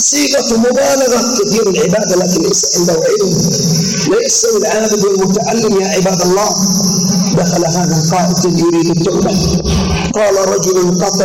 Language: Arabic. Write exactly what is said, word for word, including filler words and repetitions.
صيغة مبالغة كثير العبادة لكن ليس عنده علم، ليس العابد المتعلم. يا عباد الله، دخل هذا القائد يريد التوبة، قال رجل قتل